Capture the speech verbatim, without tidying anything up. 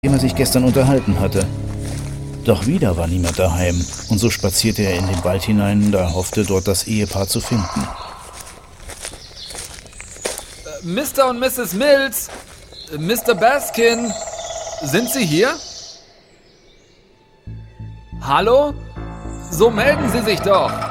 dem er sich gestern unterhalten hatte. Doch wieder war niemand daheim, und so spazierte er in den Wald hinein, da er hoffte, dort das Ehepaar zu finden. Mister und Misses Mills, Mister Baskin, sind Sie hier? Hallo? So melden Sie sich doch.